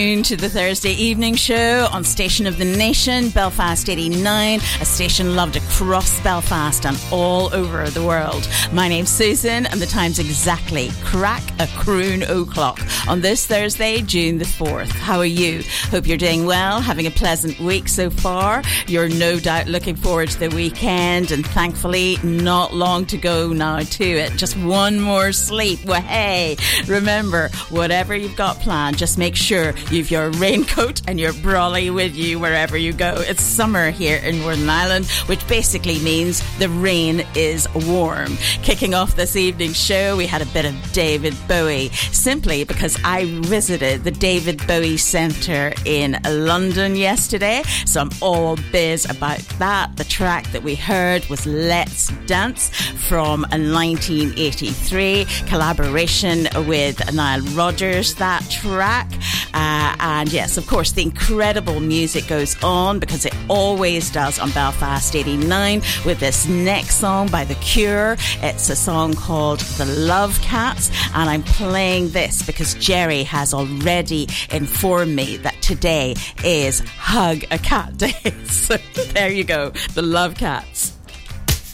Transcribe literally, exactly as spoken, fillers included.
To the Thursday evening show on Station of the Nation, Belfast eighty-nine, a station loved across Belfast and all over the world. My name's Susan and the time's exactly crack a croon o'clock on this Thursday, June the fourth. How are you? Hope you're doing well, having a pleasant week so far. You're no doubt looking forward to the weekend and thankfully not long to go now to it. Just one more sleep. Well, hey, remember, whatever you've got planned, just make sure you've your raincoat and your brolly with you wherever you go. It's summer here in Northern Ireland, which basically means the rain is warm. Kicking off this evening's show, we had a bit of David Bowie, simply because I visited the David Bowie Centre in London yesterday, so I'm all biz about that. The track that we heard was Let's Dance from nineteen eighty-three, collaboration with Nile Rodgers, that track. Uh, and yes, of course, the incredible music goes on because it always does on Belfast eighty-nine with this next song by The Cure. It's a song called The Love Cats, and I'm playing this because Jerry has already informed me that today is Hug a Cat Day. So there you go, The Love Cats.